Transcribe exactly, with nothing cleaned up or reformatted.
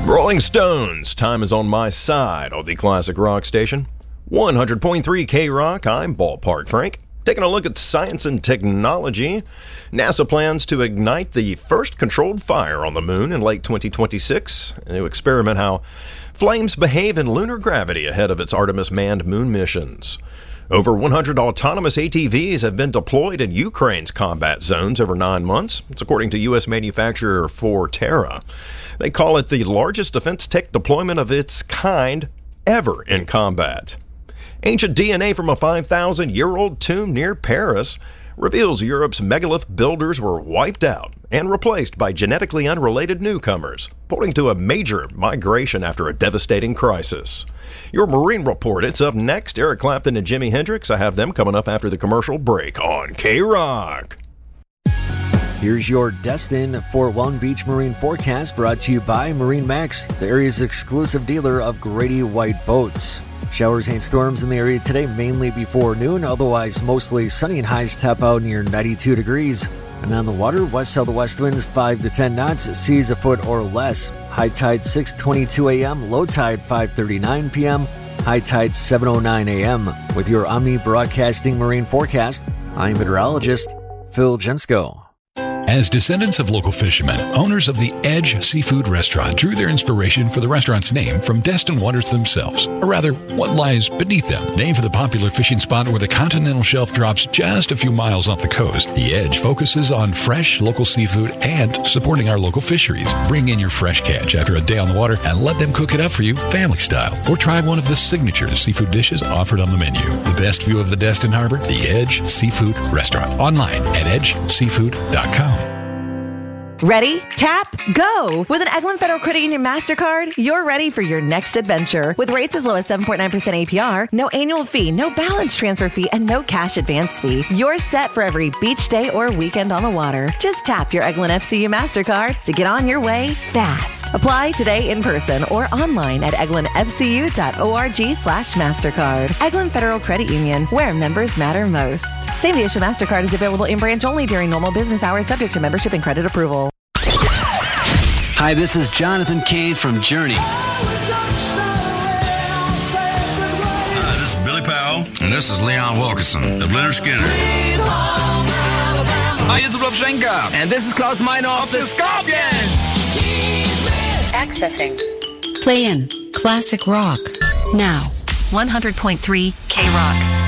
Rolling Stones, Time Is On My Side on the classic rock station. one hundred point three K-Rock, I'm Ballpark Frank. Taking a look at science and technology. NASA plans to ignite the first controlled fire on the moon in late twenty twenty-six and to experiment how flames behave in lunar gravity ahead of its Artemis manned moon missions. Over one hundred autonomous A T Vs have been deployed in Ukraine's combat zones over nine months. It's according to U S manufacturer Forterra. They call it the largest defense tech deployment of its kind ever in combat. Ancient D N A from a five thousand year old tomb near Paris reveals Europe's megalith builders were wiped out and replaced by genetically unrelated newcomers, pointing to a major migration after a devastating crisis. Your Marine Report, it's up next. Eric Clapton and Jimi Hendrix. I have them coming up after the commercial break on K-Rock. Here's your Destin Fort Walton Beach Marine forecast, brought to you by Marine Max, the area's exclusive dealer of Grady White boats. Showers and storms in the area today, mainly before noon. Otherwise, mostly sunny and highs top out near ninety-two degrees. And on the water, west southwest winds five to ten knots, seas a foot or less. High tide six twenty-two a.m., low tide five thirty-nine p.m., high tide seven oh nine a.m. With your Omni Broadcasting Marine forecast, I'm meteorologist Phil Jensko. As descendants of local fishermen, owners of the Edge Seafood Restaurant drew their inspiration for the restaurant's name from Destin waters themselves, or rather, what lies beneath them. Named for the popular fishing spot where the continental shelf drops just a few miles off the coast, the Edge focuses on fresh local seafood and supporting our local fisheries. Bring in your fresh catch after a day on the water and let them cook it up for you family style, or try one of the signature seafood dishes offered on the menu. The best view of the Destin Harbor, the Edge Seafood Restaurant. Online at edge seafood dot com. Ready? Tap, go! With an Eglin Federal Credit Union MasterCard, you're ready for your next adventure. With rates as low as seven point nine percent A P R, no annual fee, no balance transfer fee, and no cash advance fee. You're set for every beach day or weekend on the water. Just tap your Eglin F C U MasterCard to get on your way fast. Apply today in person or online at eglin f c u dot org slash MasterCard. Eglin Federal Credit Union, where members matter most. Same day issue MasterCard is available in branch only during normal business hours, subject to membership and credit approval. Hi, this is Jonathan Cain from Journey. Hi, this is Billy Powell, and this is Leon Wilkeson of Leonard Skinner. Hi, this is Rob Schenker. And this is Klaus Meinhof of the Scorpions. Accessing. Play in Classic Rock. Now. one hundred point three K-Rock.